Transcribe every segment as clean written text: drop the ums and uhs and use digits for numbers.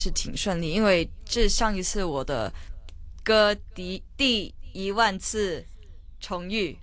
是挺顺利，因为这上一次我的歌第10000次重遇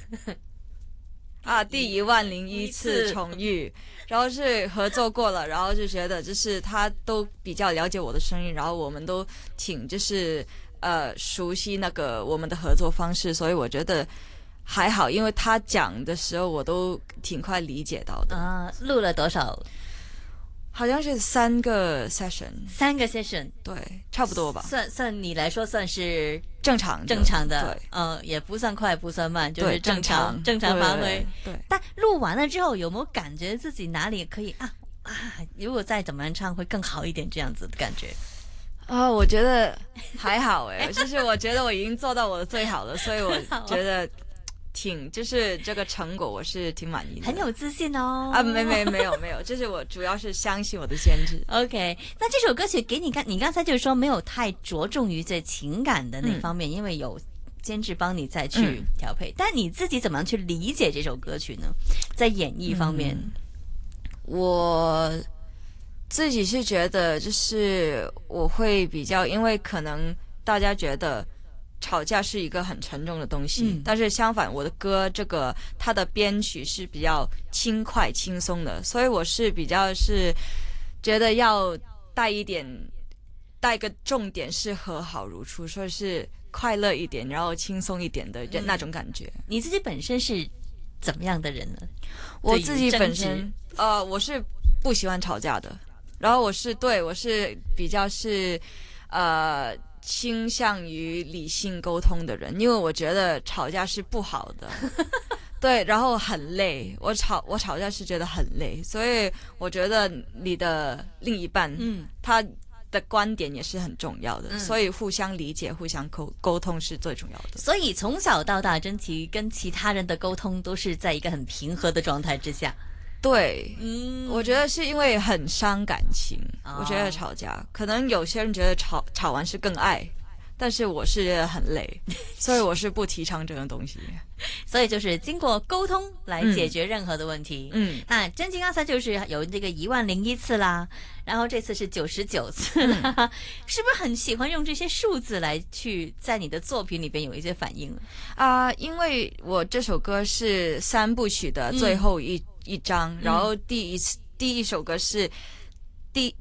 啊，第10001次重遇，然后是合作过了，然后就觉得就是他都比较了解我的声音，然后我们都挺就是熟悉那个我们的合作方式，所以我觉得还好，因为他讲的时候我都挺快理解到的。 啊，录了多少？ 好像是3个 session， 3个 session， 对，差不多吧。 算你来说算是正常的， 对， 也不算快不算慢，就是正常发挥。 对。 但录完了之后，有没有感觉自己哪里可以如果再怎么唱会更好一点这样子的感觉？ 我觉得还好就是我觉得我已经做到我的最好了，所以我觉得就是这个成果我是挺满意的， 很有自信哦。 没有，就是我主要是相信我的监制。 OK， 那这首歌曲给你刚才就是说没有太着重于在情感的那方面，因为有监制帮你再去调配，但你自己怎么样去理解这首歌曲呢？在演绎方面， 我自己是觉得就是我会比较，因为可能大家觉得吵架是一个很沉重的东西，但是相反我的歌它的编曲是比较轻快轻松的，所以我是比较是觉得要带个重点是和好如初，说是快乐一点然后轻松一点的那种感觉。 你自己本身是怎么样的人呢？ 我自己本身我是不喜欢吵架的，然后我是比较是倾向于理性沟通的人，因为我觉得吵架是不好的对，然后很累，我吵架是觉得很累，所以我觉得你的另一半他的观点也是很重要的，所以互相理解互相沟通是最重要的。 所以从小到大真奇跟其他人的沟通都是在一个很平和的状态之下。 对，我觉得是因为很伤感情，我觉得吵架可能有些人觉得吵完是更爱，但是我是觉得很累所以我是不提倡这种东西所以就是经过沟通来解决任何的问题。那真奇刚才就是有这个10001次啦，然后这次是99次啦，是不是很喜欢用这些数字来去在你的作品里边有一些反应因为我这首歌是3部曲的最后一章，然后第一首歌是第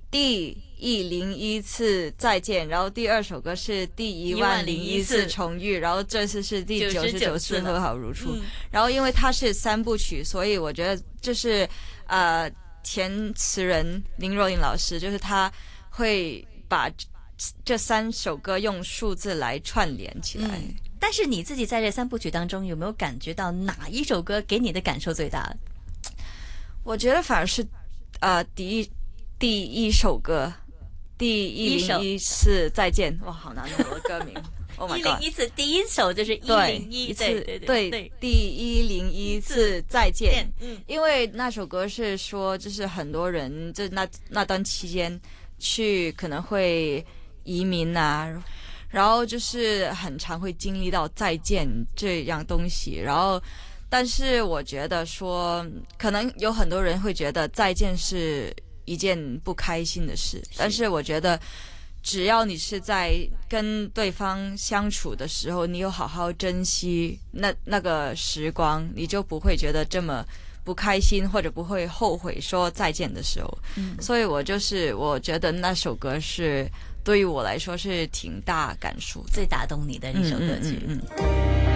101次再见，然后第2首歌是第10001次重遇，然后这次是第99次和好如初。然后因为它是3部曲，所以我觉得这是填词人林若莹老师，就是他会把这3首歌用数字来串联起来。 但是你自己在这3部曲当中有没有感觉到哪一首歌给你的感受最大？ 我觉得反而是第一首歌第101次再见，哇好难我的歌名Oh my God 101次第一首就是101次， 对第101次再见。因为那首歌是说就是很多人就那段期间可能会移民然后就是很常会经历到再见这样东西，然后但是我觉得说可能有很多人会觉得再见是一件不开心的事，但是我觉得只要你是在跟对方相处的时候，你有好好珍惜那个时光，你就不会觉得这么不开心，或者不会后悔说再见的时候。所以我觉得那首歌是对于我来说是挺大感触的， 最打动你的一首歌曲。